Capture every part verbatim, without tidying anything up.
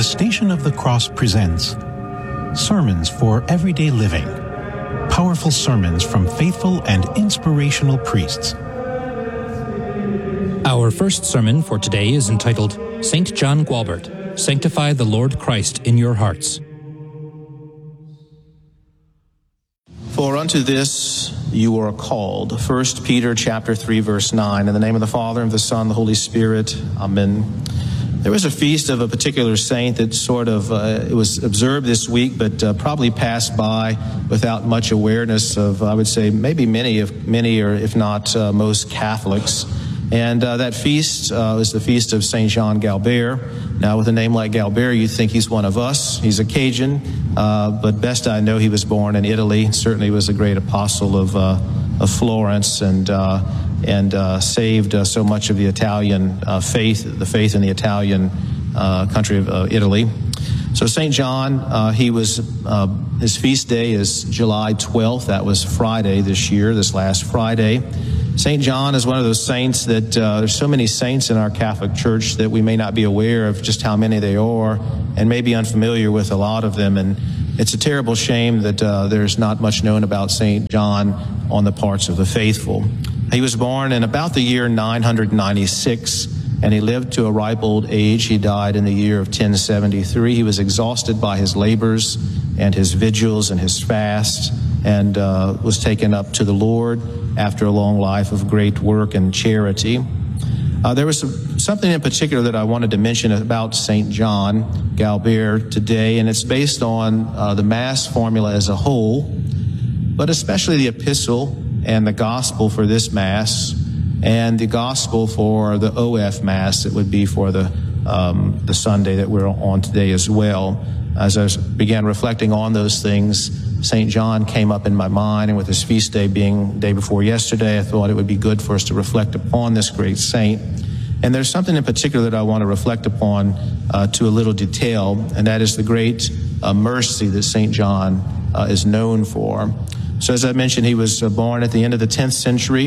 The Station of the Cross presents Sermons for Everyday Living. Powerful sermons from faithful and inspirational priests. Our first sermon for today is entitled Saint John Gualbert, Sanctify the Lord Christ in Your Hearts. For unto this you are called. First Peter chapter three, verse nine. In the name of the Father, and of the Son, and the Holy Spirit. Amen. There was a feast of a particular saint that sort of, uh, it was observed this week, but uh, probably passed by without much awareness of, I would say, maybe many, if many or if not uh, most Catholics. And uh, that feast uh, is the feast of Saint John Gualbert. Now, with a name like Gualbert, you'd think he's one of us. He's a Cajun, uh, but best I know, he was born in Italy. Certainly was a great apostle of, uh, of Florence, and uh, and uh, saved uh, so much of the Italian uh, faith, the faith in the Italian uh, country of uh, Italy. So Saint John, uh, he was, uh, his feast day is July twelfth. That was Friday this year, this last Friday. Saint John is one of those saints that, uh, there's so many saints in our Catholic Church that we may not be aware of just how many they are, and may be unfamiliar with a lot of them. And it's a terrible shame that uh, there's not much known about Saint John on the parts of the faithful. He was born in about the year nine hundred ninety-six, and he lived to a ripe old age. He died in the year of ten seventy-three. He was exhausted by his labors and his vigils and his fast, and uh, was taken up to the Lord after a long life of great work and charity. Uh, there was some, something in particular that I wanted to mention about Saint John Gualbert today, and it's based on uh, the Mass formula as a whole, but especially the epistle and the gospel for this Mass, and the gospel for the O F Mass. It would be for the um, the Sunday that we're on today as well. As I began reflecting on those things, Saint John came up in my mind, and with his feast day being the day before yesterday, I thought it would be good for us to reflect upon this great saint. And there's something in particular that I want to reflect upon uh, to a little detail, and that is the great uh, mercy that Saint John uh, is known for. So as I mentioned, he was uh, born at the end of the tenth century,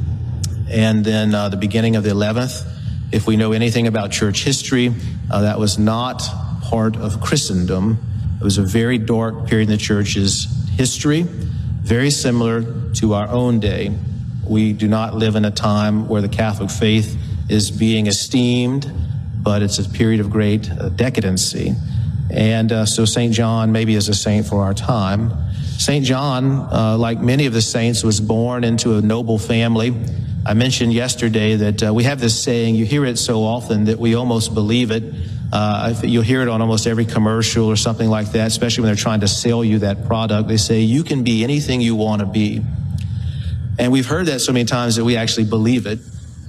and then uh, the beginning of the eleventh. If we know anything about church history, uh, that was not part of Christendom. It was a very dark period in the church's history, very similar to our own day. We do not live in a time where the Catholic faith is being esteemed, but it's a period of great uh, decadency. And uh, so Saint John maybe is a saint for our time. Saint John, uh, like many of the saints, was born into a noble family. I mentioned yesterday that uh, we have this saying, you hear it so often that we almost believe it. Uh, you'll hear it on almost every commercial or something like that, especially when they're trying to sell you that product. They say, you can be anything you want to be. And we've heard that so many times that we actually believe it.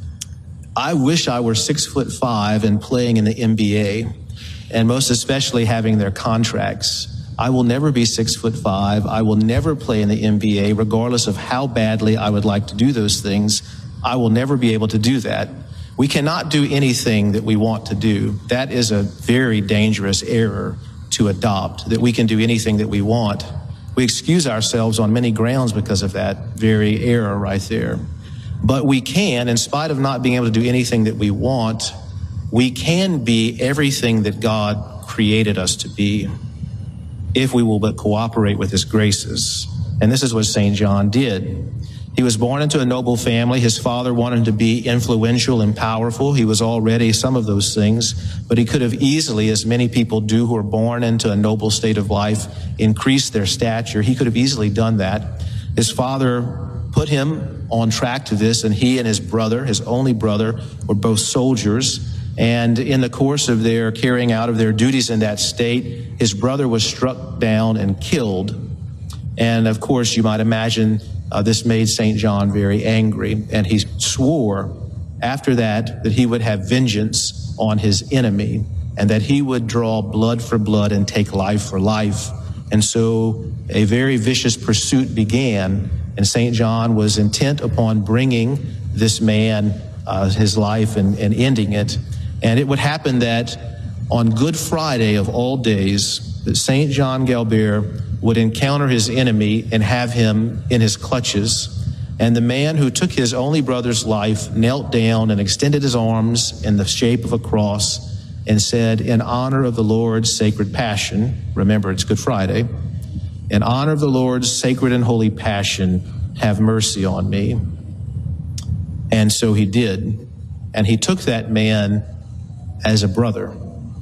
I wish I were six foot five and playing in the N B A, and most especially having their contracts. I will never be six foot five. I will never play in the N B A, regardless of how badly I would like to do those things. I will never be able to do that. We cannot do anything that we want to do. That is a very dangerous error to adopt, that we can do anything that we want. We excuse ourselves on many grounds because of that very error right there. But we can, in spite of not being able to do anything that we want, we can be everything that God created us to be, if we will but cooperate with his graces. And this is what Saint John did. He was born into a noble family. His father wanted him to be influential and powerful. He was already some of those things, but he could have easily, as many people do who are born into a noble state of life, increased their stature. He could have easily done that. His father put him on track to this, and he and his brother, his only brother, were both soldiers. And in the course of their carrying out of their duties in that state, his brother was struck down and killed. And of course, you might imagine uh, this made Saint John very angry. And he swore after that that he would have vengeance on his enemy, and that he would draw blood for blood and take life for life. And so a very vicious pursuit began, and Saint John was intent upon bringing this man uh, his life and, and ending it. And it would happen that on Good Friday of all days, that Saint John Gualbert would encounter his enemy and have him in his clutches. And the man who took his only brother's life knelt down and extended his arms in the shape of a cross and said, in honor of the Lord's sacred passion, remember it's Good Friday, in honor of the Lord's sacred and holy passion, have mercy on me. And so he did. And he took that man as a brother.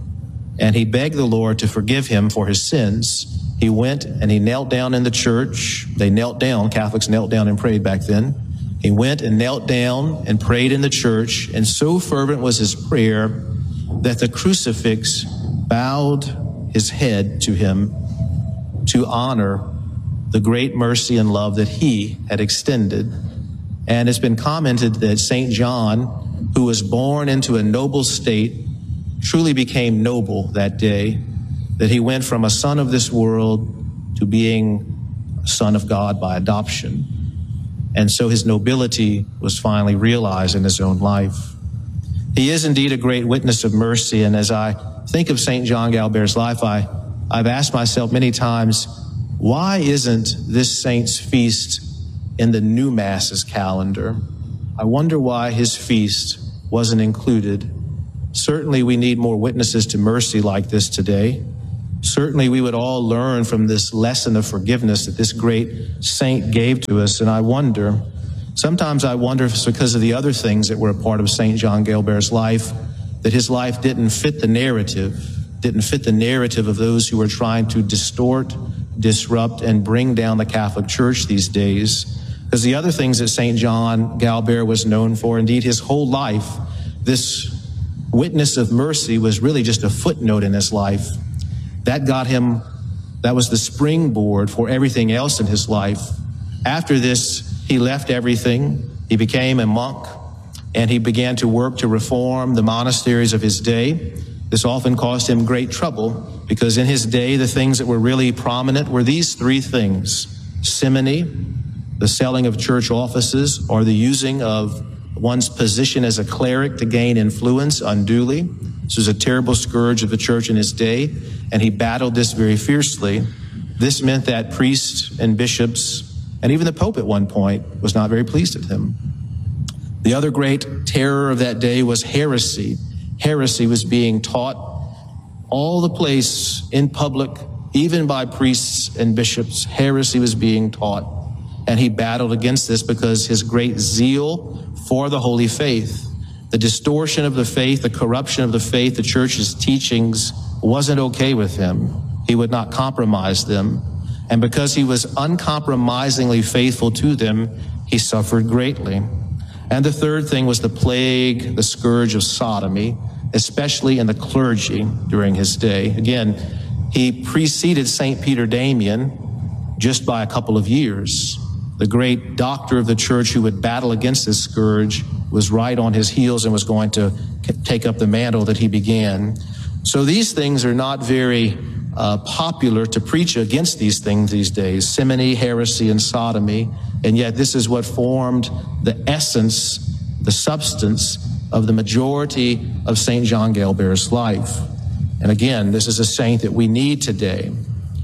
And he begged the Lord to forgive him for his sins. He went and he knelt down in the church. They knelt down. Catholics knelt down and prayed back then. He went and knelt down and prayed in the church. And so fervent was his prayer that the crucifix bowed his head to him to honor the great mercy and love that he had extended. And it's been commented that Saint John, who was born into a noble state, truly became noble that day, that he went from a son of this world to being a son of God by adoption. And so his nobility was finally realized in his own life. He is indeed a great witness of mercy. And as I think of Saint John Galbert's life, I, I've asked myself many times, why isn't this saint's feast in the new Masses calendar? I wonder why his feast wasn't included. Certainly we need more witnesses to mercy like this today. Certainly we would all learn from this lesson of forgiveness that this great saint gave to us. And I wonder, sometimes I wonder if it's because of the other things that were a part of Saint John Galbert's life, that his life didn't fit the narrative, didn't fit the narrative of those who were trying to distort, disrupt, and bring down the Catholic Church these days. Because the other things that Saint John Galbert was known for, indeed his whole life, this witness of mercy was really just a footnote in his life. That got him, that was the springboard for everything else in his life. After this, he left everything. He became a monk, and he began to work to reform the monasteries of his day. This often caused him great trouble, because in his day, the things that were really prominent were these three things: simony, the selling of church offices, or the using of one's position as a cleric to gain influence unduly. This was a terrible scourge of the church in his day, and he battled this very fiercely. This meant that priests and bishops, and even the Pope at one point, was not very pleased with him. The other great terror of that day was heresy. Heresy was being taught all the place in public, even by priests and bishops. Heresy was being taught, and he battled against this because his great zeal for the holy faith, the distortion of the faith, the corruption of the faith, the church's teachings wasn't okay with him. He would not compromise them. And because he was uncompromisingly faithful to them, he suffered greatly. And the third thing was the plague, the scourge of sodomy, especially in the clergy during his day. Again, he preceded Saint Peter Damian just by a couple of years. The great doctor of the church who would battle against this scourge was right on his heels and was going to take up the mantle that he began. So these things are not very uh, popular to preach against these things these days: simony, heresy, and sodomy. And yet this is what formed the essence, the substance of the majority of Saint John Galbert's life. And again, this is a saint that we need today.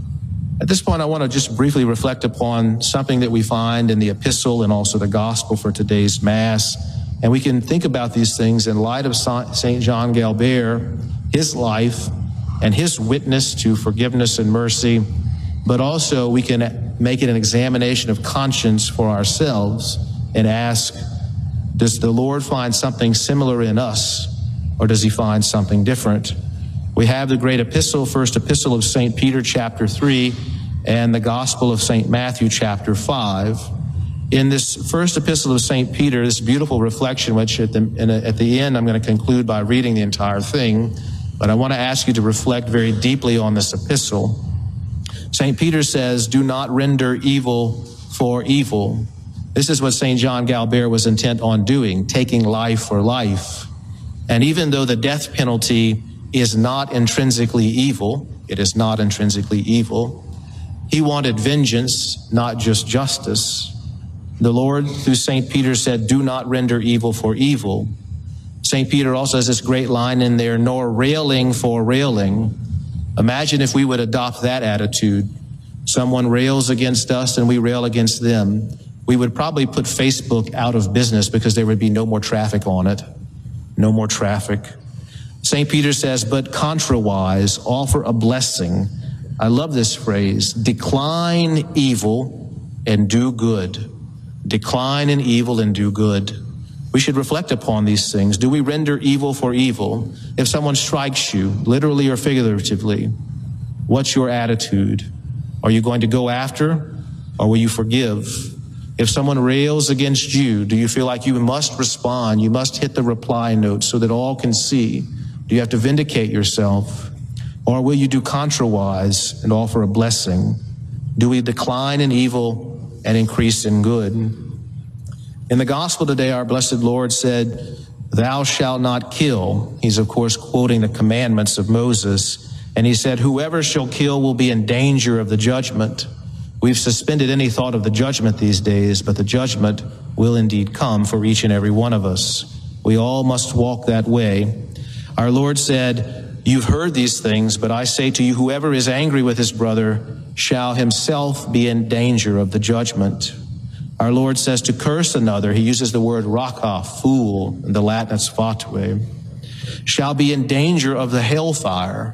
At this point, I want to just briefly reflect upon something that we find in the epistle and also the gospel for today's Mass. And we can think about these things in light of Saint John Galbert, his life, and his witness to forgiveness and mercy. But also we can make it an examination of conscience for ourselves and ask, does the Lord find something similar in us, or does he find something different? We have the great epistle, first epistle of Saint Peter, chapter three, and the gospel of Saint Matthew, chapter five. In this first epistle of Saint Peter, this beautiful reflection, which at the, in a, at the end I'm going to conclude by reading the entire thing, but I want to ask you to reflect very deeply on this epistle. Saint Peter says, do not render evil for evil. This is what Saint John Galbert was intent on doing, taking life for life. And even though the death penalty is not intrinsically evil, it is not intrinsically evil, he wanted vengeance, not just justice. The Lord, through Saint Peter, said, do not render evil for evil. Saint Peter also has this great line in there, nor railing for railing. Imagine if we would adopt that attitude. Someone rails against us and we rail against them. We would probably put Facebook out of business because there would be no more traffic on it. No more traffic. Saint Peter says, but contrawise, offer a blessing. I love this phrase, decline evil and do good. Decline in evil and do good. We should reflect upon these things. Do we render evil for evil? If someone strikes you, literally or figuratively, what's your attitude? Are you going to go after, or will you forgive? If someone rails against you, do you feel like you must respond? You must hit the reply note so that all can see. Do you have to vindicate yourself? Or will you do contrawise and offer a blessing? Do we decline in evil and increase in good? In the gospel today, our blessed Lord said, thou shalt not kill. He's, of course, quoting the commandments of Moses. And he said, whoever shall kill will be in danger of the judgment. We've suspended any thought of the judgment these days, but the judgment will indeed come for each and every one of us. We all must walk that way. Our Lord said, you've heard these things, but I say to you, whoever is angry with his brother shall himself be in danger of the judgment. Our Lord says to curse another, he uses the word raka, fool, in the Latin it's fatue, shall be in danger of the hellfire.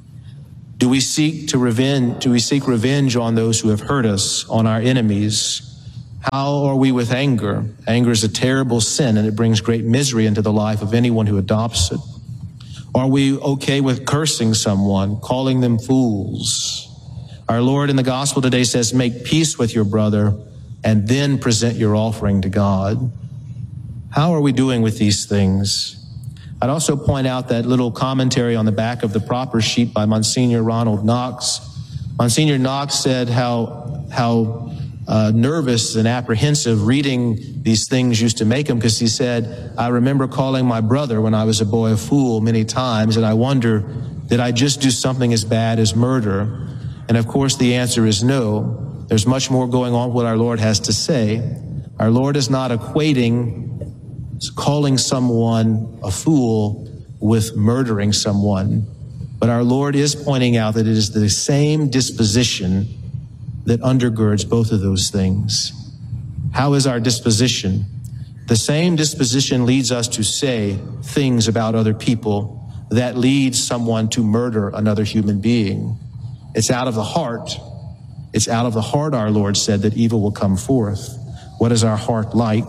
Do we seek to revenge, do we seek revenge on those who have hurt us, on our enemies? How are we with anger? Anger is a terrible sin, and it brings great misery into the life of anyone who adopts it. Are we okay with cursing someone, calling them fools? Our Lord in the gospel today says, make peace with your brother and then present your offering to God. How are we doing with these things? I'd also point out that little commentary on the back of the proper sheet by Monsignor Ronald Knox. Monsignor Knox said how, how uh, nervous and apprehensive reading these things used to make him, because he said, I remember calling my brother when I was a boy a fool many times, and I wonder, did I just do something as bad as murder? And of course the answer is no. There's much more going on with what our Lord has to say. Our Lord is not equating calling someone a fool with murdering someone, but our Lord is pointing out that it is the same disposition that undergirds both of those things. How is our disposition? The same disposition leads us to say things about other people that leads someone to murder another human being. It's out of the heart. It's out of the heart, our Lord said, that evil will come forth. What is our heart like?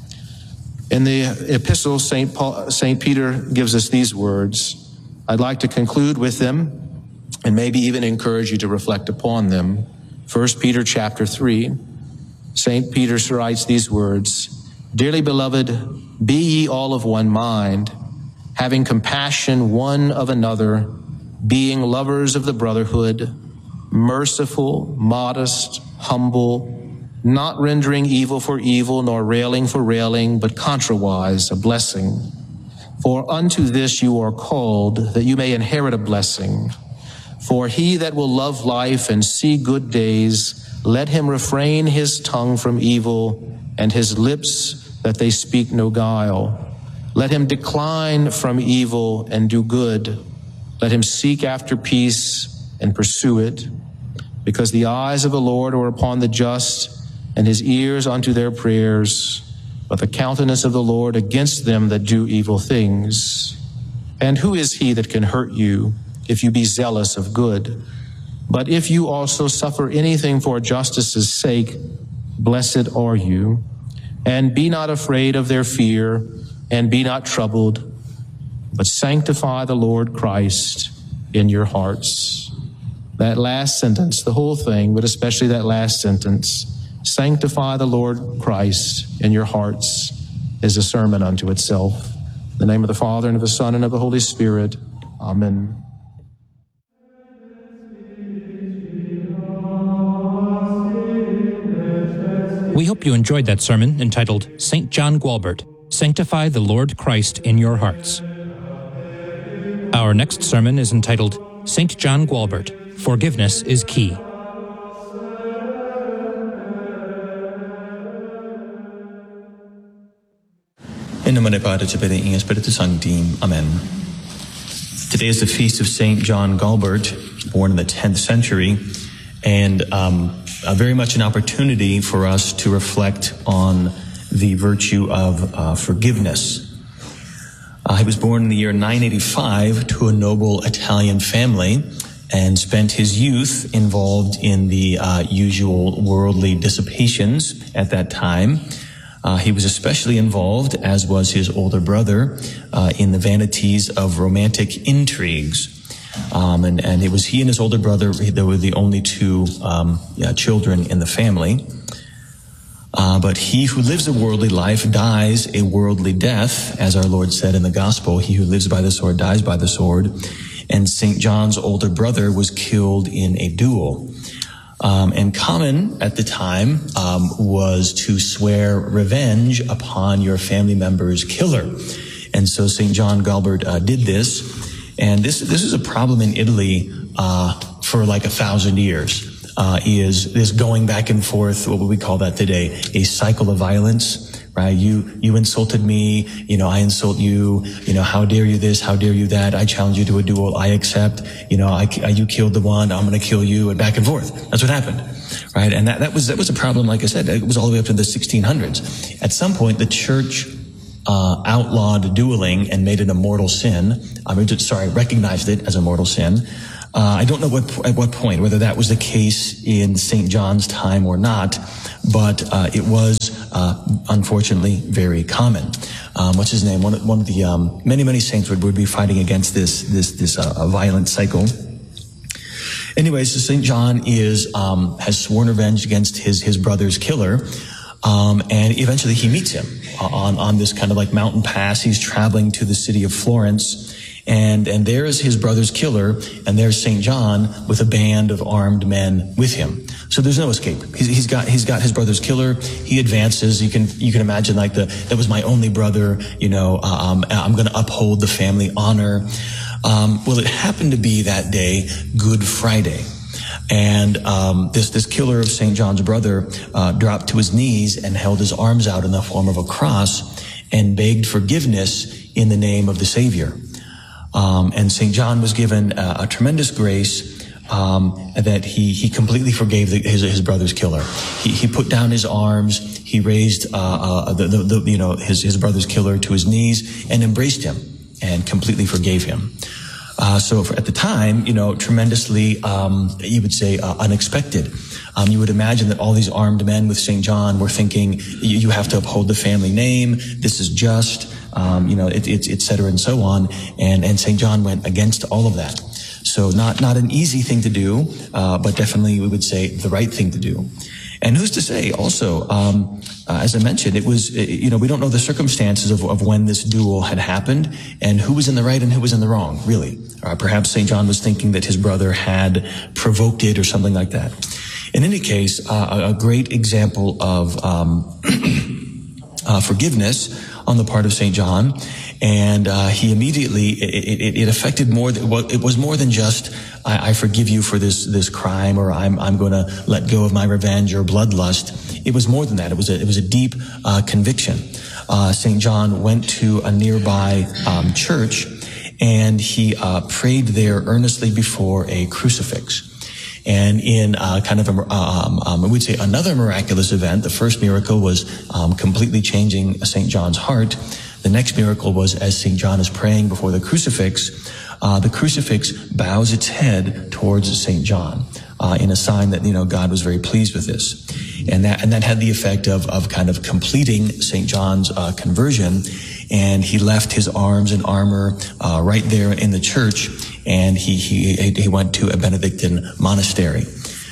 In the epistle, Saint Paul, Saint Peter gives us these words. I'd like to conclude with them and maybe even encourage you to reflect upon them. First Peter chapter three, Saint Peter writes these words, dearly beloved, be ye all of one mind, having compassion one of another, being lovers of the brotherhood, merciful, modest, humble, not rendering evil for evil, nor railing for railing, but contrawise a blessing. For unto this you are called, that you may inherit a blessing. For he that will love life and see good days, let him refrain his tongue from evil, and his lips that they speak no guile. Let him decline from evil and do good. Let him seek after peace and pursue it. Because the eyes of the Lord are upon the just, and his ears unto their prayers, but the countenance of the Lord against them that do evil things. And who is he that can hurt you, if you be zealous of good? But if you also suffer anything for justice's sake, blessed are you. And be not afraid of their fear, and be not troubled, but sanctify the Lord Christ in your hearts. That last sentence, the whole thing, but especially that last sentence, sanctify the Lord Christ in your hearts, is a sermon unto itself. In the name of the Father, and of the Son, and of the Holy Spirit. Amen. We hope you enjoyed that sermon entitled Saint John Gualbert, Sanctify the Lord Christ in Your Hearts. Our next sermon is entitled Saint John Gualbert, Forgiveness is Key. In nomine Patris et Filii et Spiritus Sancti. Amen. Today is the feast of Saint John Gualbert, born in the tenth century, and um, uh, very much an opportunity for us to reflect on the virtue of uh, forgiveness. Uh, he was born in the year nine eighty-five to a noble Italian family and spent his youth involved in the uh, usual worldly dissipations at that time. Uh, he was especially involved, as was his older brother, uh, in the vanities of romantic intrigues. Um, and, and it was he and his older brother, they were the only two um, yeah, children in the family. Uh, but he who lives a worldly life dies a worldly death, as our Lord said in the gospel, he who lives by the sword dies by the sword. And Saint John's older brother was killed in a duel. Um, and common at the time um, was to swear revenge upon your family member's killer. And so Saint John Gualbert uh, did this. And this this is a problem in Italy uh, for like a thousand years. Uh, is this going back and forth, what would we call that today? A cycle of violence, right? You, you insulted me, you know, I insult you, you know, how dare you this, how dare you that, I challenge you to a duel, I accept, you know, I, I you killed the one, I'm gonna kill you, and back and forth. That's what happened, right? And that, that was, that was a problem, like I said, it was all the way up to the sixteen hundreds. At some point, the church, uh, outlawed dueling and made it a mortal sin. I mean, sorry, recognized it as a mortal sin. Uh, I don't know what, at what point, whether that was the case in Saint John's time or not, but uh, it was, uh, unfortunately, very common. Um, what's his name? One, one of the um, many, many saints would, would be fighting against this this this uh, violent cycle. Anyways, so Saint John is um, has sworn revenge against his his brother's killer. Um, and eventually he meets him on, on this kind of like mountain pass. He's traveling to the city of Florence. And, and there is his brother's killer, and there's Saint John with a band of armed men with him. So there's no escape. He's, he's got, he's got his brother's killer. He advances. You can, you can imagine like the, that was my only brother, you know, um, I'm going to uphold the family honor. Um, well, it happened to be that day, Good Friday. And um, this this killer of Saint John's brother uh, dropped to his knees and held his arms out in the form of a cross and begged forgiveness in the name of the Savior. Um, and Saint John was given a, a tremendous grace um, that he he completely forgave the, his his brother's killer. He he put down his arms. He raised uh, uh, the, the, the you know his his brother's killer to his knees and embraced him and completely forgave him. Uh, so for, at the time, you know, tremendously, um, you would say, uh, unexpected. Um, you would imagine that all these armed men with Saint John were thinking, you, you have to uphold the family name. This is just, um, you know, it, it, et cetera, and so on. And, and Saint John went against all of that. So not, not an easy thing to do, uh, but definitely we would say the right thing to do. And who's to say also, um, uh, as I mentioned, it was, you know, we don't know the circumstances of, of when this duel had happened and who was in the right and who was in the wrong, really. Uh, perhaps Saint John was thinking that his brother had provoked it or something like that. In any case, uh, a great example of um, uh, forgiveness on the part of Saint John. And uh, he immediately, it, it, it affected more, than, it was more than just, I, I forgive you for this this crime, or I'm I'm going to let go of my revenge or bloodlust. It was more than that. It was a, it was a deep uh, conviction. Uh, Saint John went to a nearby um, church, and he uh, prayed there earnestly before a crucifix. And in uh, kind of a, um, um, I would say another miraculous event, the first miracle was um, completely changing Saint John's heart. The next miracle was as Saint John is praying before the crucifix, uh, the crucifix bows its head towards Saint John, uh, in a sign that, you know, God was very pleased with this. And that, and that had the effect of, of kind of completing Saint John's, uh, conversion. And he left his arms and armor, uh, right there in the church. And he, he, he went to a Benedictine monastery.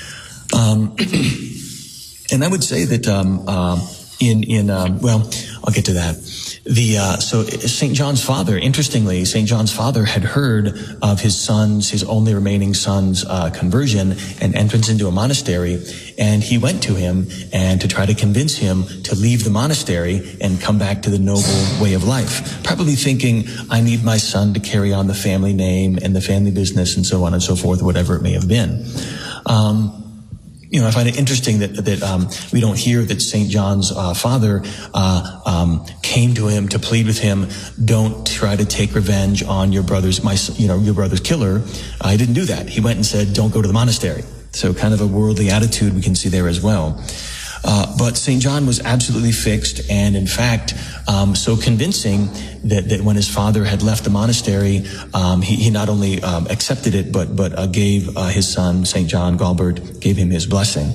Um, and I would say that, um, uh, in, in, um, well, I'll get to that. The, uh, so Saint John's father, interestingly, Saint John's father had heard of his son's, his only remaining son's, uh, conversion and entrance into a monastery. And he went to him and to try to convince him to leave the monastery and come back to the noble way of life. Probably thinking, I need my son to carry on the family name and the family business and so on and so forth, whatever it may have been. Um, You know, I find it interesting that that um, we don't hear that Saint John's uh, father uh, um, came to him to plead with him. Don't try to take revenge on your brother's, my, you know, your brother's killer. Uh, he didn't do that. He went and said, "Don't go to the monastery." So, kind of a worldly attitude we can see there as well. Uh, but Saint John was absolutely fixed, and in fact, um, so convincing that, that when his father had left the monastery, um, he, he not only um, accepted it, but but uh, gave uh, his son, Saint John Galbert, gave him his blessing.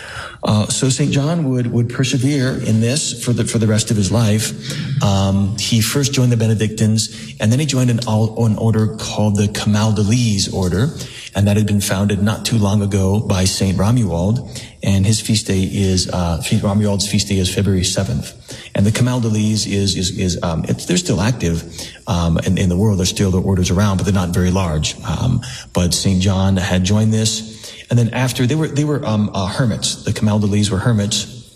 Uh, so Saint John would, would persevere in this for the, for the rest of his life. Um, he first joined the Benedictines, and then he joined an, an order called the Camaldolese order, and that had been founded not too long ago by Saint Romuald, and his feast day is, uh, Romuald's feast day is February seventh. And the Camaldolese is, is, is, um, it's, they're still active, um, in, in the world. There's still the orders around, but they're not very large. Um, but Saint John had joined this. And then after, they were, they were, um, uh, hermits. The Camaldolese were hermits.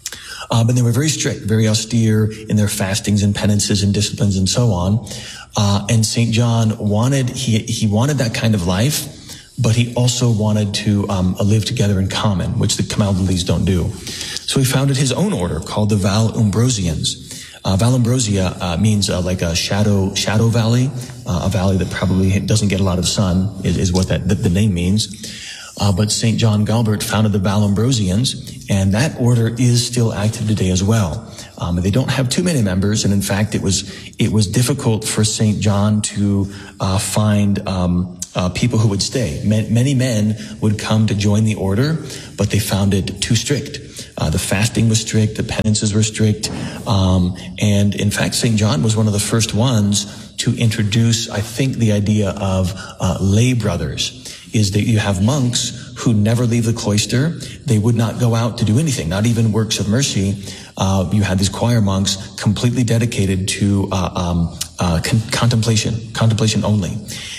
Uh, but they were very strict, very austere in their fastings and penances and disciplines and so on. Uh, and Saint John wanted, he, he wanted that kind of life, but he also wanted to, um, live together in common, which the Camaldolese don't do. So he founded his own order called the Valumbrosians. Uh, Valumbrosia, uh, means, uh, like a shadow, shadow valley, uh, a valley that probably doesn't get a lot of sun is, is what that, the, the name means. Uh, but Saint John Galbert founded the Valumbrosians, and that order is still active today as well. Um, they don't have too many members, and in fact, it was it was difficult for Saint John to uh, find um, uh, people who would stay. Ma- many men would come to join the order, but they found it too strict. Uh, the fasting was strict, the penances were strict, um, and in fact, Saint John was one of the first ones to introduce, I think, the idea of uh, lay brothers. Is that you have monks who never leave the cloister. They would not go out to do anything, not even works of mercy. Uh, you had these choir monks completely dedicated to uh, um, uh, con- contemplation, contemplation only.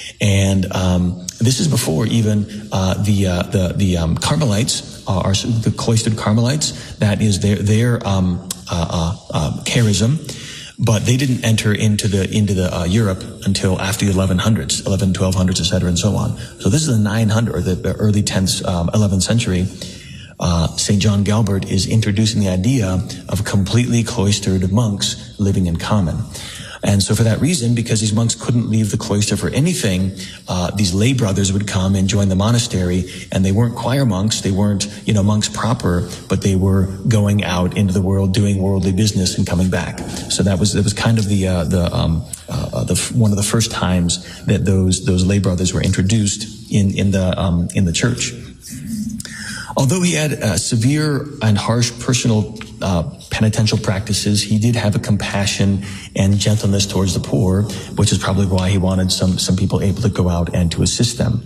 And um, this is before even uh, the uh, the the um, Carmelites, uh, are the cloistered Carmelites. That is their their um, uh, uh, uh, charism. But they didn't enter into the into the uh, Europe until after the eleven hundreds, eleven, twelve hundreds, et cetera, and so on. So this is the nine hundred, or the early tenth, um, eleventh century. Uh, Saint John Galbert is introducing the idea of completely cloistered monks living in common. And so for that reason, because these monks couldn't leave the cloister for anything, uh, these lay brothers would come and join the monastery, and they weren't choir monks, they weren't, you know, monks proper, but they were going out into the world, doing worldly business and coming back. So that was, that was kind of the, uh, the, um, uh, the, one of the first times that those, those lay brothers were introduced in, in the, um, in the church. Although he had uh, severe and harsh personal uh, penitential practices, he did have a compassion and gentleness towards the poor, which is probably why he wanted some some people able to go out and to assist them.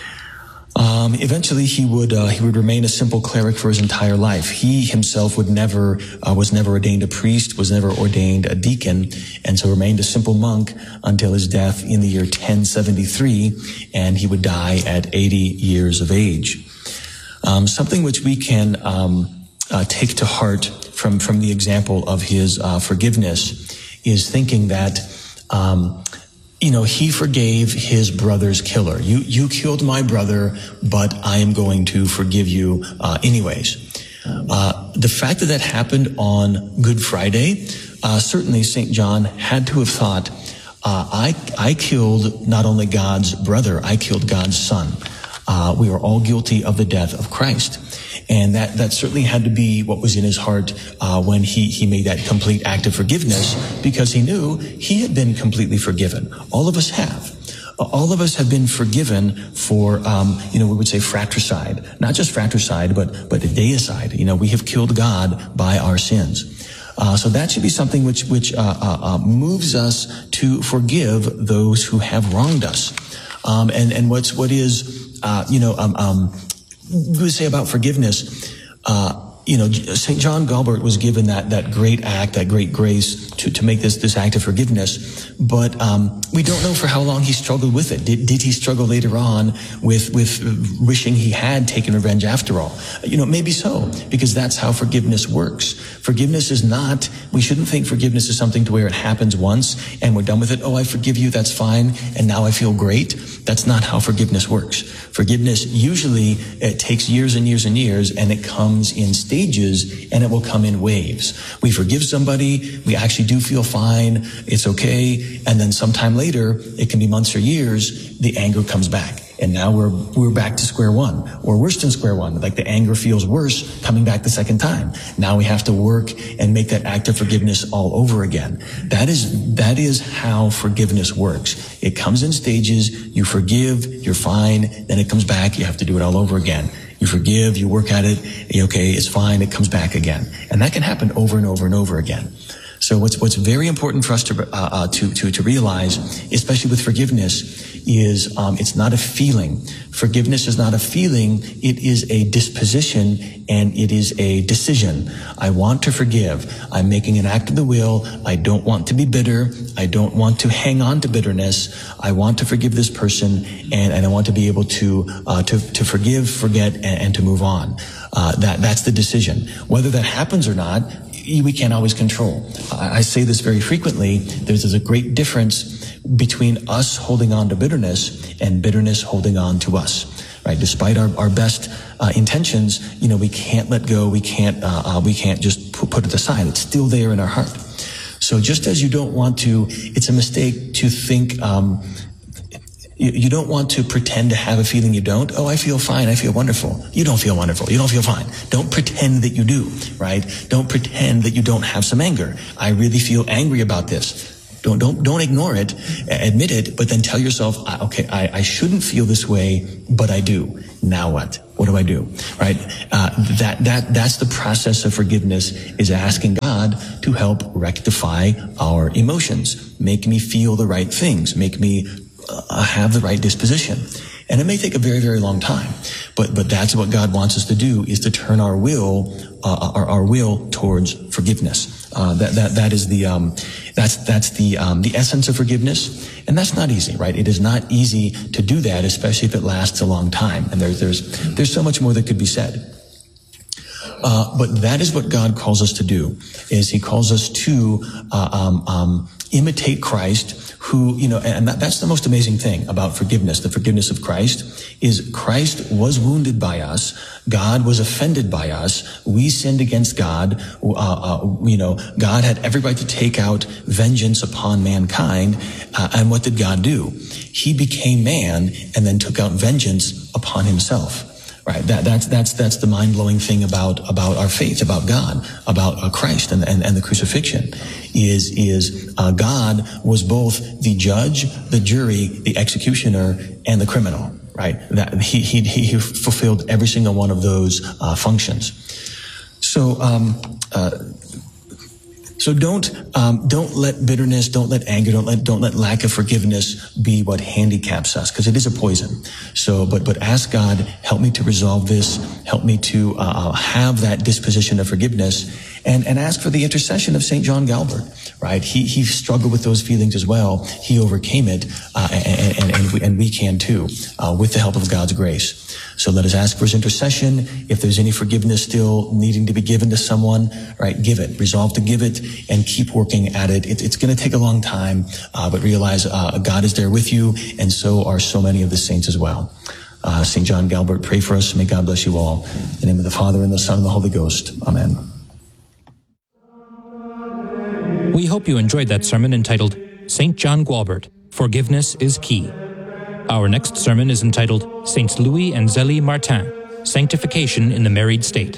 Um, eventually, he would uh, he would remain a simple cleric for his entire life. He himself would never uh, was never ordained a priest, was never ordained a deacon, and so remained a simple monk until his death in the year ten seventy-three, and he would die at eighty years of age. Um, something which we can um, uh, take to heart from from the example of his uh, forgiveness is thinking that um, you know he forgave his brother's killer. You you killed my brother, but I am going to forgive you uh, anyways. Uh, the fact that that happened on Good Friday, uh, certainly Saint John had to have thought, uh, I I killed not only God's brother, I killed God's son. Uh, we are all guilty of the death of Christ. And that, that certainly had to be what was in his heart, uh, when he, he made that complete act of forgiveness, because he knew he had been completely forgiven. All of us have. All of us have been forgiven for, um, you know, we would say fratricide. Not just fratricide, but, but deicide. You know, we have killed God by our sins. Uh, so that should be something which, which, uh, uh, uh, moves us to forgive those who have wronged us. Um, and, and what's, what is, Uh, you know, um, um, we would say about forgiveness, uh, you know, Saint John Galbert was given that, that great act, that great grace to, to make this, this act of forgiveness. But, um, we don't know for how long he struggled with it. Did, did he struggle later on with, with wishing he had taken revenge after all? You know, maybe so, because that's how forgiveness works. Forgiveness is not, we shouldn't think forgiveness is something to where it happens once and we're done with it. Oh, I forgive you. That's fine. And now I feel great. That's not how forgiveness works. Forgiveness usually, it takes years and years and years, and it comes in stages, and it will come in waves. We forgive somebody, we actually do feel fine, it's okay, and then sometime later, it can be months or years, the anger comes back. And now we're we're back to square one, or worse than square one. Like the anger feels worse coming back the second time. Now we have to work and make that act of forgiveness all over again. That is that is how forgiveness works. It comes in stages. You forgive, you're fine. Then it comes back. You have to do it all over again. You forgive, you work at it. Okay, it's fine. It comes back again, and that can happen over and over and over again. So what's what's very important for us to uh, uh, to to to realize, especially with forgiveness, is um, it's not a feeling. Forgiveness is not a feeling. It is a disposition, and it is a decision. I want to forgive. I'm making an act of the will. I don't want to be bitter. I don't want to hang on to bitterness. I want to forgive this person, and, and I want to be able to uh, to to forgive, forget, and, and to move on. Uh, that that's the decision. Whether that happens or not, we can't always control. I say this very frequently. There's a great difference between us holding on to bitterness and bitterness holding on to us, right? Despite our, our best uh, intentions, you know, we can't let go. We can't, uh, uh, we can't just put, put it aside. It's still there in our heart. So just as you don't want to, it's a mistake to think, um, You, you don't want to pretend to have a feeling you don't. Oh, I feel fine. I feel wonderful. You don't feel wonderful. You don't feel fine. Don't pretend that you do, right? Don't pretend that you don't have some anger. I really feel angry about this. Don't, don't, don't ignore it. Admit it, but then tell yourself, okay, I, I shouldn't feel this way, but I do. Now what? What do I do? Right? Uh, that, that, that's the process of forgiveness, is asking God to help rectify our emotions. Make me feel the right things. Make me Uh, have the right disposition. And it may take a very, very long time, but but that's what God wants us to do, is to turn our will, uh, our, our will towards forgiveness. Uh, that that that is the um, that's that's the um, the essence of forgiveness, and that's not easy, right? It is not easy to do that, especially if it lasts a long time. And there's there's there's so much more that could be said. Uh, but that is what God calls us to do, is he calls us to uh, um, um, imitate Christ, who, you know, and that, that's the most amazing thing about forgiveness. The forgiveness of Christ is Christ was wounded by us. God was offended by us. We sinned against God. Uh, uh, you know, God had every right to take out vengeance upon mankind. Uh, and what did God do? He became man and then took out vengeance upon himself. Right. That, that's, that's, that's the mind-blowing thing about, about our faith, about God, about uh, Christ and, and, and the crucifixion is, is, uh, God was both the judge, the jury, the executioner, and the criminal, right? That he, he, he fulfilled every single one of those, uh, functions. So, um, uh, So don't um, don't let bitterness, don't let anger, don't let don't let lack of forgiveness be what handicaps us, because it is a poison. So, but but ask God, help me to resolve this, help me to uh, have that disposition of forgiveness, and and ask for the intercession of Saint John Galbert. Right? He he struggled with those feelings as well. He overcame it, uh, and and and we, and we can too, uh, with the help of God's grace. So let us ask for his intercession. If there's any forgiveness still needing to be given to someone, right, give it. Resolve to give it and keep working at it. it it's going to take a long time, uh, but realize uh, God is there with you, and so are so many of the saints as well. Uh, Saint John Galbert, pray for us. May God bless you all. In the name of the Father, and the Son, and the Holy Ghost. Amen. We hope you enjoyed that sermon entitled Saint John Gualbert, Forgiveness is Key. Our next sermon is entitled Saints Louis and Zélie Martin, Sanctification in the Married State.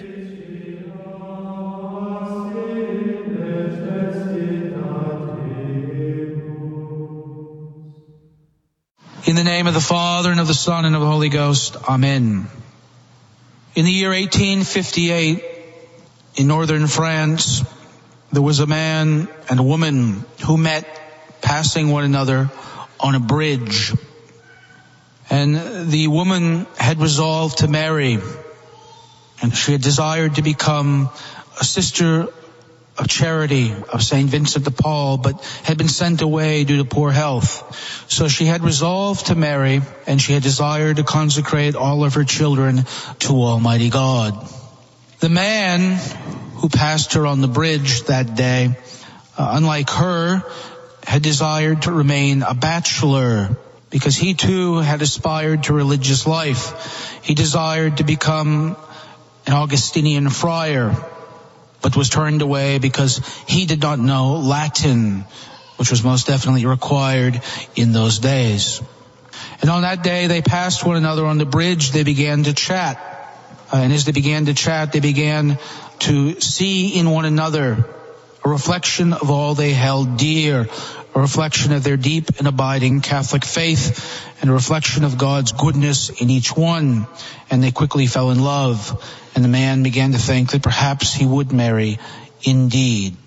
In the name of the Father, and of the Son, and of the Holy Ghost. Amen. In the year eighteen fifty-eight, in northern France, there was a man and a woman who met passing one another on a bridge. And the woman had resolved to marry, and she had desired to become a sister of charity of Saint Vincent de Paul, but had been sent away due to poor health. So she had resolved to marry, and she had desired to consecrate all of her children to Almighty God. The man who passed her on the bridge that day, uh, unlike her, had desired to remain a bachelor, because he too had aspired to religious life. He desired to become an Augustinian friar, but was turned away because he did not know Latin, which was most definitely required in those days. And on that day, they passed one another on the bridge. They began to chat. Uh, and as they began to chat, they began to see in one another a reflection of all they held dear, a reflection of their deep and abiding Catholic faith, and a reflection of God's goodness in each one. And they quickly fell in love. And the man began to think that perhaps he would marry indeed.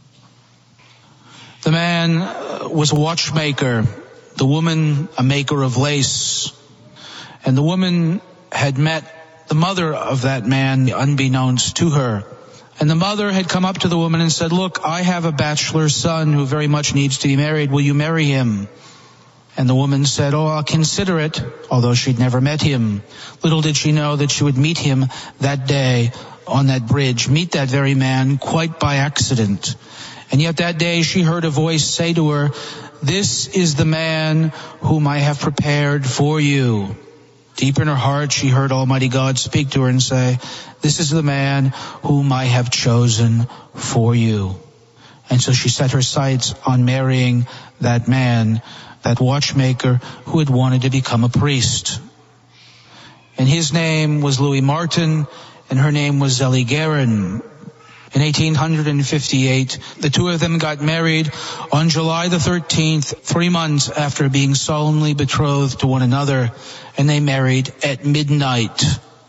The man was a watchmaker, the woman a maker of lace. And the woman had met the mother of that man unbeknownst to her. And the mother had come up to the woman and said, "Look, I have a bachelor son who very much needs to be married. Will you marry him?" And the woman said, "Oh, I'll consider it," although she'd never met him. Little did she know that she would meet him that day on that bridge, meet that very man quite by accident. And yet that day she heard a voice say to her, "This is the man whom I have prepared for you." Deep in her heart, she heard Almighty God speak to her and say, "This is the man whom I have chosen for you." And so she set her sights on marrying that man, that watchmaker who had wanted to become a priest. And his name was Louis Martin, and her name was Zélie Guérin. In eighteen fifty-eight, the two of them got married on July the thirteenth, three months after being solemnly betrothed to one another, and they married at midnight.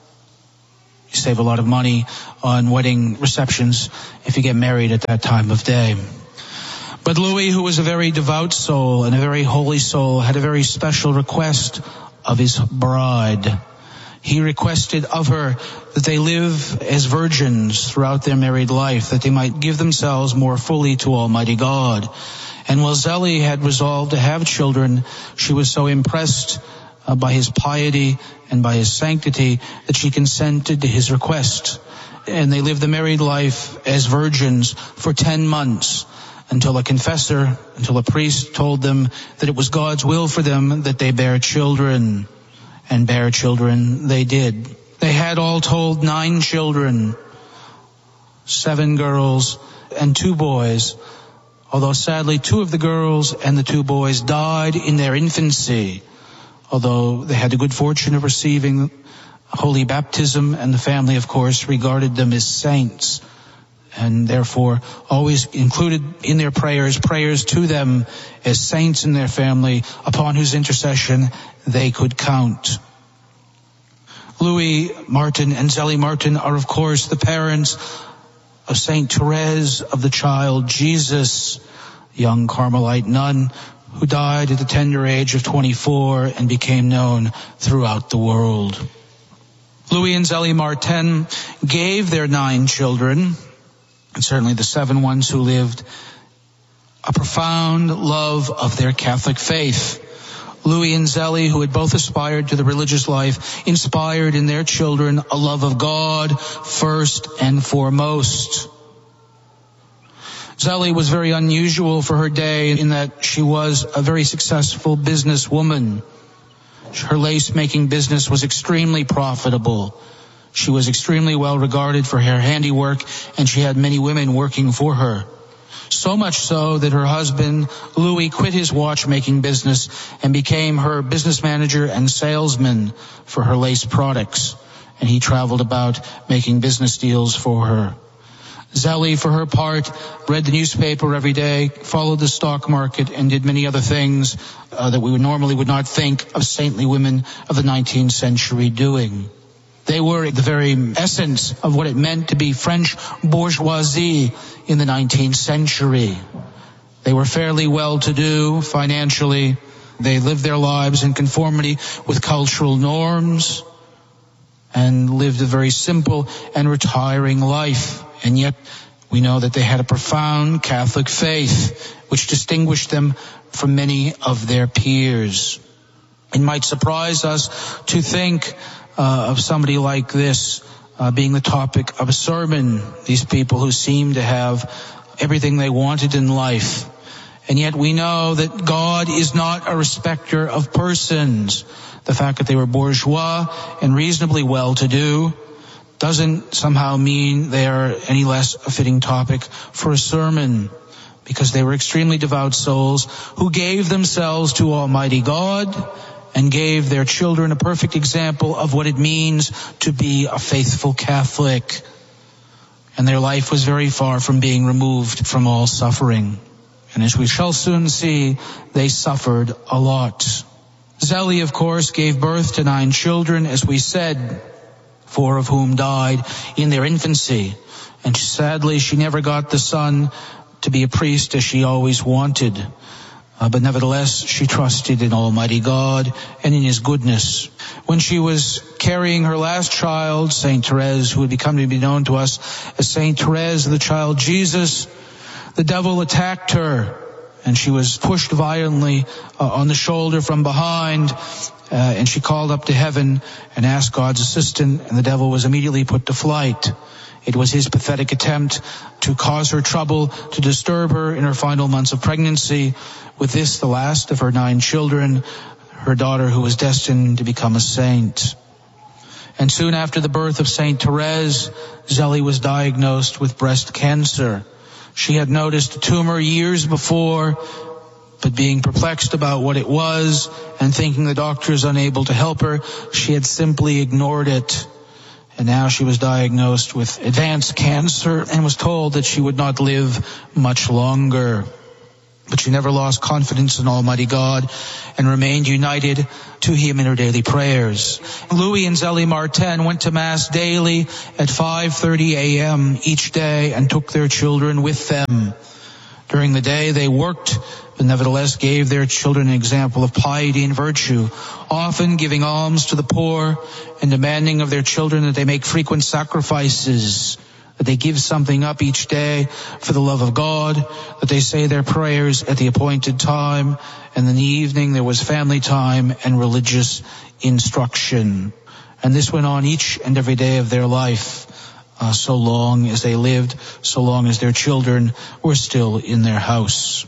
You save a lot of money on wedding receptions if you get married at that time of day. But Louis, who was a very devout soul and a very holy soul, had a very special request of his bride. He requested of her that they live as virgins throughout their married life, that they might give themselves more fully to Almighty God. And while Zélie had resolved to have children, she was so impressed uh, by his piety and by his sanctity that she consented to his request. And they lived the married life as virgins for ten months until a confessor, until a priest told them that it was God's will for them that they bear children. And bear children they did. They had all told nine children, seven girls and two boys, although sadly two of the girls and the two boys died in their infancy, although they had the good fortune of receiving holy baptism, and the family, of course, regarded them as saints, and therefore always included in their prayers, prayers to them as saints in their family, upon whose intercession they could count. Louis Martin and Zélie Martin are, of course, the parents of Saint Therese of the Child Jesus, young Carmelite nun who died at the tender age of twenty-four and became known throughout the world. Louis and Zélie Martin gave their nine children, and certainly the seven ones who lived, a profound love of their Catholic faith. Louis and Zélie, who had both aspired to the religious life, inspired in their children a love of God first and foremost. Zélie was very unusual for her day in that she was a very successful businesswoman. Her lace-making business was extremely profitable. She was extremely well regarded for her handiwork, and she had many women working for her. So much so that her husband, Louis, quit his watchmaking business and became her business manager and salesman for her lace products. And he traveled about making business deals for her. Zélie, for her part, read the newspaper every day, followed the stock market, and did many other things uh, that we would normally would not think of saintly women of the nineteenth century doing. They were the very essence of what it meant to be French bourgeoisie in the nineteenth century. They were fairly well-to-do financially. They lived their lives in conformity with cultural norms and lived a very simple and retiring life. And yet we know that they had a profound Catholic faith which distinguished them from many of their peers. It might surprise us to think Uh, of somebody like this uh, being the topic of a sermon. These people who seem to have everything they wanted in life. And yet we know that God is not a respecter of persons. The fact that they were bourgeois and reasonably well-to-do doesn't somehow mean they are any less a fitting topic for a sermon, because they were extremely devout souls who gave themselves to Almighty God and gave their children a perfect example of what it means to be a faithful Catholic. And their life was very far from being removed from all suffering. And as we shall soon see, they suffered a lot. Zélie, of course, gave birth to nine children, as we said, four of whom died in their infancy. And sadly, she never got the son to be a priest as she always wanted. Uh, but nevertheless, she trusted in Almighty God and in His goodness. When she was carrying her last child, Saint Therese, who would become to be known to us as Saint Therese of the Child Jesus, the devil attacked her, and she was pushed violently uh, on the shoulder from behind, uh, and she called up to heaven and asked God's assistance, and the devil was immediately put to flight. It was his pathetic attempt to cause her trouble, to disturb her in her final months of pregnancy. With this, the last of her nine children, her daughter who was destined to become a saint. And soon after the birth of Saint Therese, Zélie was diagnosed with breast cancer. She had noticed a tumor years before, but being perplexed about what it was and thinking the doctors unable to help her, she had simply ignored it. And now she was diagnosed with advanced cancer and was told that she would not live much longer. But she never lost confidence in Almighty God and remained united to Him in her daily prayers. Louis and Zélie Martin went to Mass daily at five thirty a.m. each day and took their children with them. During the day they worked, but nevertheless gave their children an example of piety and virtue, often giving alms to the poor and demanding of their children that they make frequent sacrifices, that they give something up each day for the love of God, that they say their prayers at the appointed time, and in the evening there was family time and religious instruction. And this went on each and every day of their life, uh, so long as they lived, so long as their children were still in their house.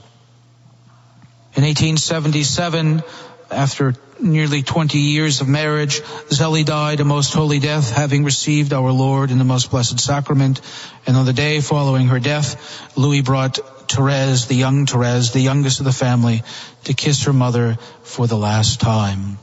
In eighteen seventy-seven, after nearly twenty years of marriage, Zélie died a most holy death, having received our Lord in the most blessed sacrament. And on the day following her death, Louis brought Therese, the young Therese, the youngest of the family, to kiss her mother for the last time.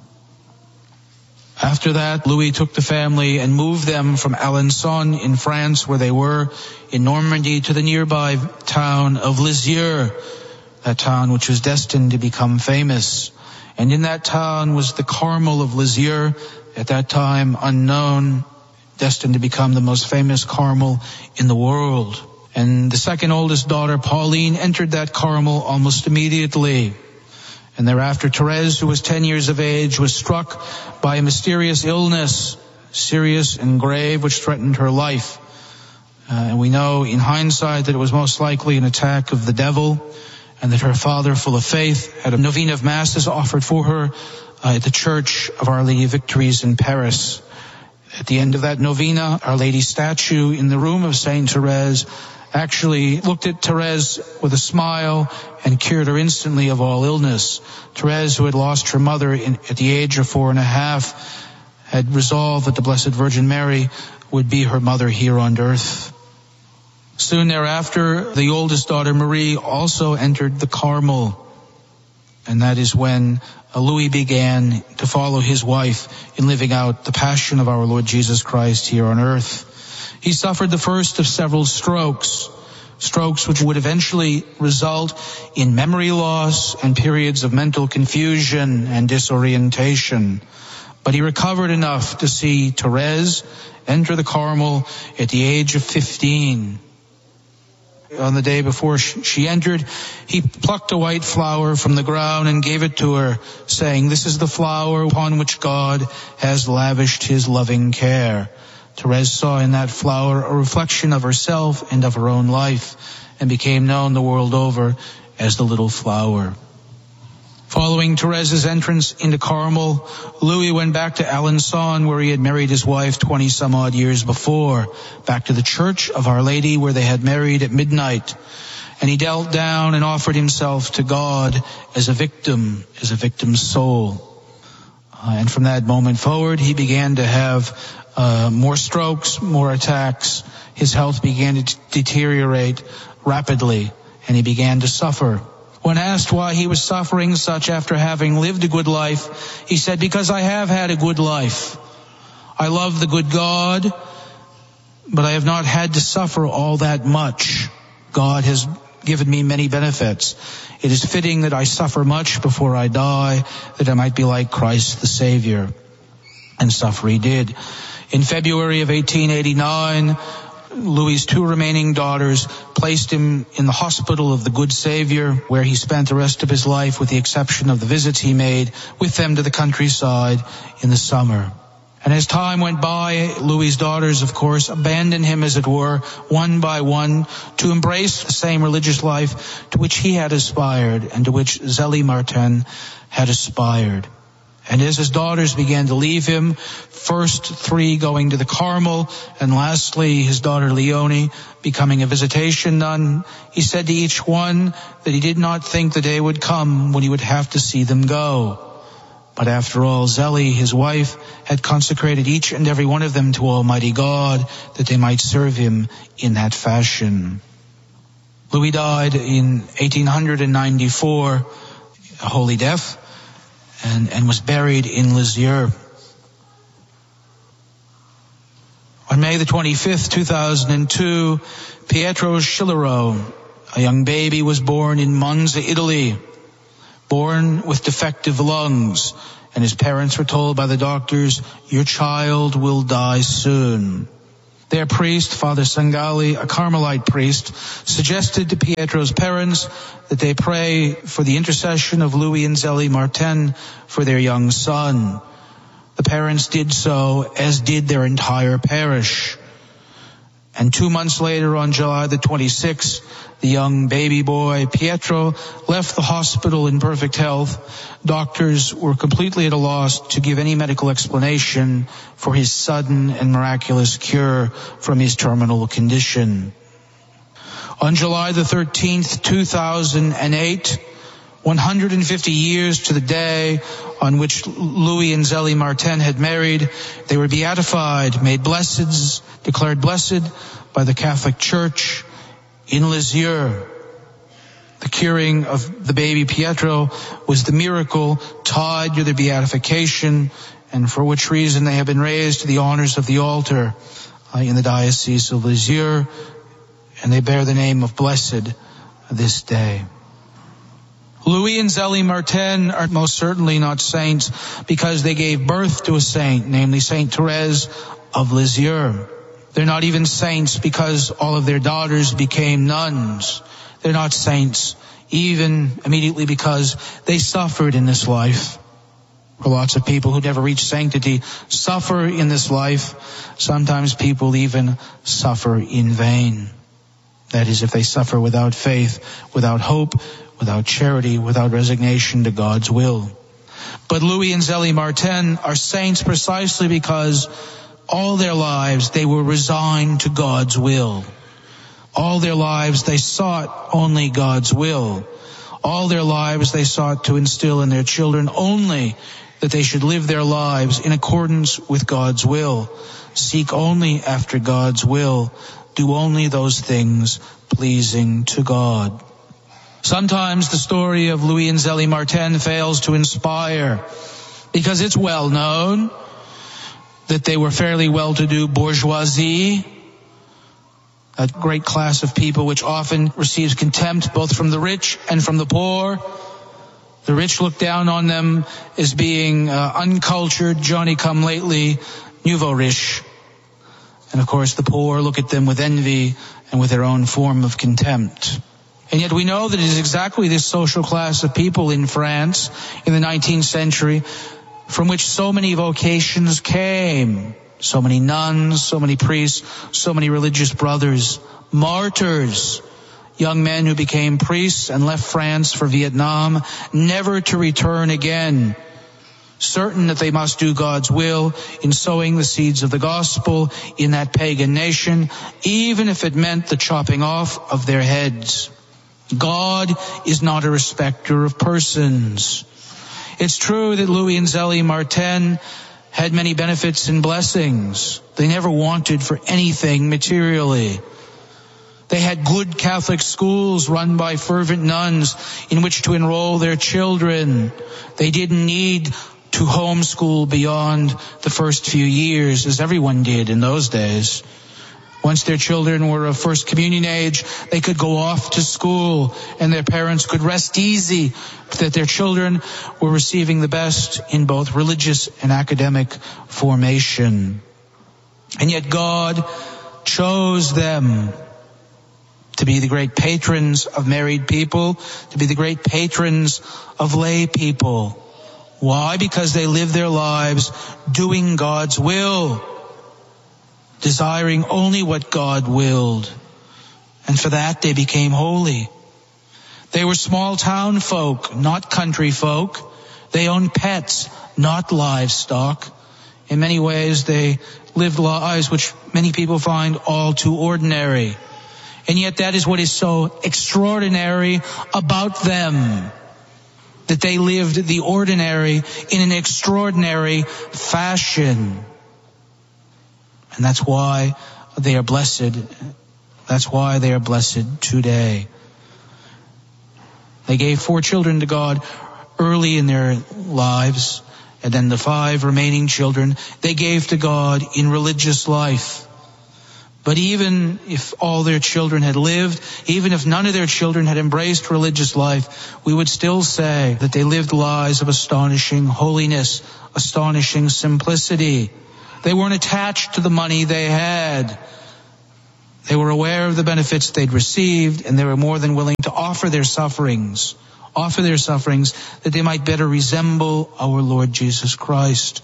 After that, Louis took the family and moved them from Alençon in France, where they were, in Normandy, to the nearby town of Lisieux, that town which was destined to become famous. And in that town was the Carmel of Lisieux, at that time unknown, destined to become the most famous Carmel in the world. And the second oldest daughter, Pauline, entered that Carmel almost immediately. And thereafter, Therese, who was ten years of age, was struck by a mysterious illness, serious and grave, which threatened her life. Uh, and we know in hindsight that it was most likely an attack of the devil, and that her father, full of faith, had a novena of masses offered for her uh, at the Church of Our Lady of Victories in Paris. At the end of that novena, Our Lady's statue in the room of Saint Therese actually looked at Therese with a smile and cured her instantly of all illness. Therese, who had lost her mother in, at the age of four and a half, had resolved that the Blessed Virgin Mary would be her mother here on earth. Soon thereafter, the oldest daughter, Marie, also entered the Carmel. And that is when Louis began to follow his wife in living out the passion of our Lord Jesus Christ here on earth. He suffered the first of several strokes, strokes which would eventually result in memory loss and periods of mental confusion and disorientation. But he recovered enough to see Therese enter the Carmel at the age of fifteen. On the day before she entered, he plucked a white flower from the ground and gave it to her, saying, "This is the flower upon which God has lavished His loving care." Therese saw in that flower a reflection of herself and of her own life, and became known the world over as the Little Flower. Following Therese's entrance into Carmel, Louis went back to Alençon, where he had married his wife twenty some odd years before, back to the Church of Our Lady, where they had married at midnight. And he knelt down and offered himself to God as a victim, as a victim's soul. Uh, and from that moment forward, he began to have uh, more strokes, more attacks. His health began to t- deteriorate rapidly, and he began to suffer. When asked why he was suffering such after having lived a good life, he said, "Because I have had a good life. I love the good God, but I have not had to suffer all that much. God has given me many benefits. It is fitting that I suffer much before I die, that I might be like Christ the Savior." And suffer he did. In February of eighteen eighty-nine, Louis's two remaining daughters placed him in the hospital of the Good Savior, where he spent the rest of his life, with the exception of the visits he made with them to the countryside in the summer. And as time went by, Louis's daughters, of course, abandoned him, as it were, one by one, to embrace the same religious life to which he had aspired and to which Zélie Martin had aspired. And as his daughters began to leave him, first three going to the Carmel, and lastly his daughter Leonie becoming a visitation nun, he said to each one that he did not think the day would come when he would have to see them go. But after all, Zélie, his wife, had consecrated each and every one of them to Almighty God, that they might serve him in that fashion. Louis died in eighteen ninety-four, a holy death, and, and was buried in Lisieux. On May the twenty-fifth, two thousand two, Pietro Scilaro, a young baby, was born in Monza, Italy, born with defective lungs, and his parents were told by the doctors, "Your child will die soon." Their priest, Father Sangali, a Carmelite priest, suggested to Pietro's parents that they pray for the intercession of Louis and Zélie Martin for their young son. The parents did so, as did their entire parish. And two months later, on July the twenty-sixth, the young baby boy, Pietro, left the hospital in perfect health. Doctors were completely at a loss to give any medical explanation for his sudden and miraculous cure from his terminal condition. On July the thirteenth, two thousand eight, one hundred fifty years to the day on which Louis and Zélie Martin had married, they were beatified, made blessed, declared blessed by the Catholic Church in Lisieux. The curing of the baby Pietro was the miracle tied to their beatification, and for which reason they have been raised to the honors of the altar uh, in the Diocese of Lisieux, and they bear the name of blessed this day. Louis and Zélie Martin are most certainly not saints because they gave birth to a saint, namely Saint Therese of Lisieux. They're not even saints because all of their daughters became nuns. They're not saints even immediately because they suffered in this life. For lots of people who never reach sanctity suffer in this life. Sometimes people even suffer in vain. That is, if they suffer without faith, without hope, without charity, without resignation to God's will. But Louis and Zélie Martin are saints precisely because all their lives they were resigned to God's will. All their lives they sought only God's will. All their lives they sought to instill in their children only that they should live their lives in accordance with God's will, seek only after God's will, do only those things pleasing to God. Sometimes the story of Louis and Zélie Martin fails to inspire because it's well known that they were fairly well-to-do bourgeoisie, a great class of people which often receives contempt both from the rich and from the poor. The rich look down on them as being uh, uncultured, Johnny-come-lately, nouveau riche. And of course the poor look at them with envy and with their own form of contempt. And yet we know that it is exactly this social class of people in France in the nineteenth century from which so many vocations came. So many nuns, so many priests, so many religious brothers, martyrs, young men who became priests and left France for Vietnam, never to return again, certain that they must do God's will in sowing the seeds of the gospel in that pagan nation, even if it meant the chopping off of their heads. God is not a respecter of persons. It's true that Louis and Zélie Martin had many benefits and blessings. They never wanted for anything materially. They had good Catholic schools run by fervent nuns in which to enroll their children. They didn't need to homeschool beyond the first few years, as everyone did in those days. Once their children were of First Communion age, they could go off to school, and their parents could rest easy that their children were receiving the best in both religious and academic formation. And yet God chose them to be the great patrons of married people, to be the great patrons of lay people. Why? Because they lived their lives doing God's will, desiring only what God willed. And for that they became holy. They were small town folk, not country folk. They owned pets, not livestock. In many ways they lived lives which many people find all too ordinary. And yet that is what is so extraordinary about them, that they lived the ordinary in an extraordinary fashion. And that's why they are blessed. That's why they are blessed today. They gave four children to God early in their lives, and then the five remaining children they gave to God in religious life. But even if all their children had lived, even if none of their children had embraced religious life, we would still say that they lived lives of astonishing holiness, astonishing simplicity. They weren't attached to the money they had. They were aware of the benefits they'd received, and they were more than willing to offer their sufferings, offer their sufferings that they might better resemble our Lord Jesus Christ.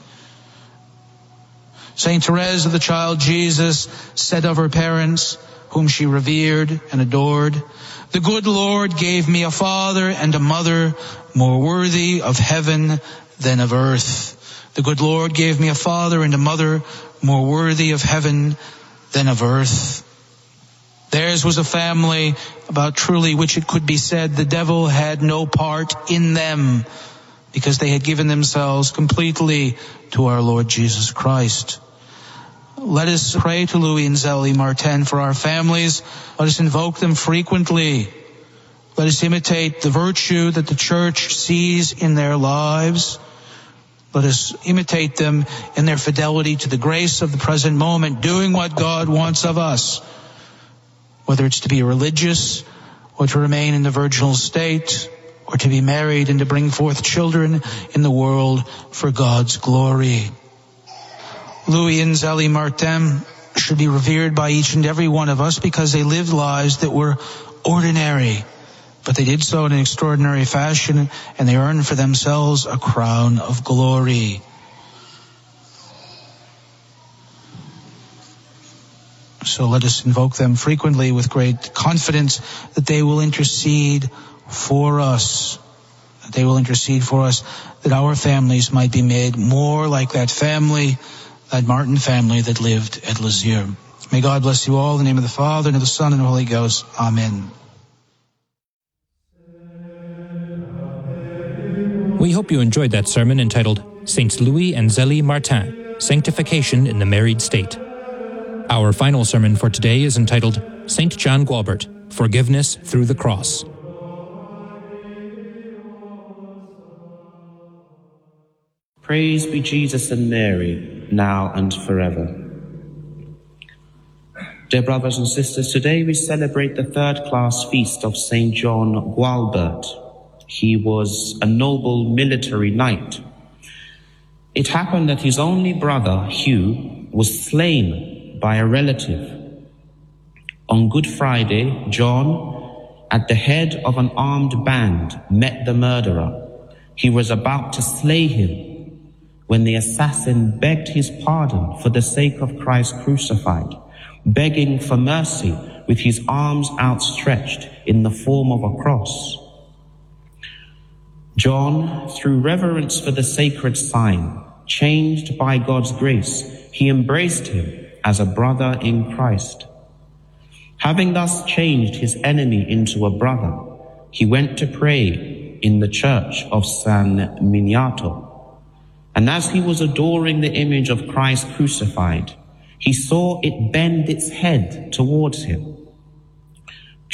Saint Therese of the Child Jesus said of her parents, whom she revered and adored, "The good Lord gave me a father and a mother more worthy of heaven than of earth." The good Lord gave me a father and a mother more worthy of heaven than of earth. Theirs was a family about truly which it could be said the devil had no part in them, because they had given themselves completely to our Lord Jesus Christ. Let us pray to Louis and Zélie Martin for our families. Let us invoke them frequently. Let us imitate the virtue that the Church sees in their lives. Let us imitate them in their fidelity to the grace of the present moment, doing what God wants of us, whether it's to be religious or to remain in the virginal state or to be married and to bring forth children in the world for God's glory. Louis and Zélie Martin should be revered by each and every one of us because they lived lives that were ordinary, but they did so in an extraordinary fashion, and they earned for themselves a crown of glory. So let us invoke them frequently with great confidence that they will intercede for us, that they will intercede for us, that our families might be made more like that family, that Martin family that lived at Lisieux. May God bless you all in the name of the Father, and of the Son, and of the Holy Ghost. Amen. We hope you enjoyed that sermon entitled Saints Louis and Zélie Martin, Sanctification in the Married State. Our final sermon for today is entitled Saint John Gualbert, Forgiveness Through the Cross. Praise be Jesus and Mary, now and forever. Dear brothers and sisters, today we celebrate the third-class feast of Saint John Gualbert. He was a noble military knight. It happened that his only brother, Hugh, was slain by a relative. On Good Friday, John, at the head of an armed band, met the murderer. He was about to slay him when the assassin begged his pardon for the sake of Christ crucified, begging for mercy with his arms outstretched in the form of a cross. John, through reverence for the sacred sign, changed by God's grace, he embraced him as a brother in Christ. Having thus changed his enemy into a brother, he went to pray in the church of San Miniato. And as he was adoring the image of Christ crucified, he saw it bend its head towards him.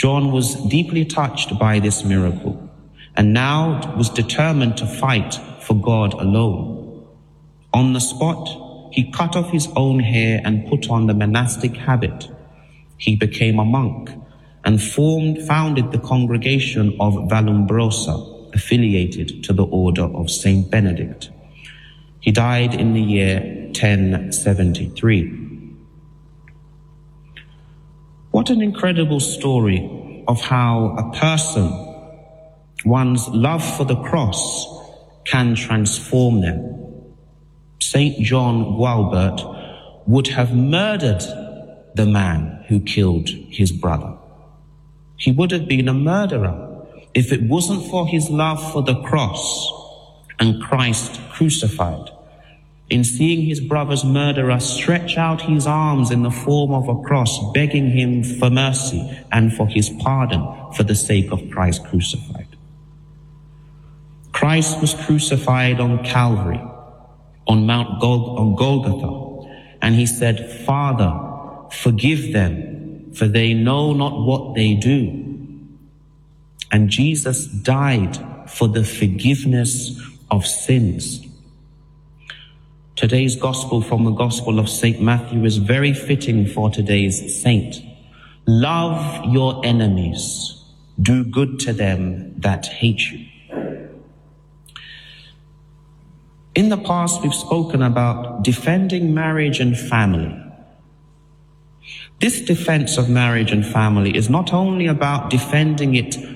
John was deeply touched by this miracle and now was determined to fight for God alone. On the spot, he cut off his own hair and put on the monastic habit. He became a monk and formed, founded the congregation of Vallombrosa, affiliated to the order of Saint Benedict. He died in the year ten seventy-three. What an incredible story of how a person, one's love for the cross, can transform them. Saint John Gualbert would have murdered the man who killed his brother. He would have been a murderer if it wasn't for his love for the cross and Christ crucified. In seeing his brother's murderer stretch out his arms in the form of a cross, begging him for mercy and for his pardon for the sake of Christ crucified. Christ was crucified on Calvary, on Mount Gol- on Golgotha, and he said, "Father, forgive them, for they know not what they do." And Jesus died for the forgiveness of sins. Today's gospel from the Gospel of Saint Matthew is very fitting for today's saint. Love your enemies. Do good to them that hate you. In the past, we've spoken about defending marriage and family. This defense of marriage and family is not only about defending it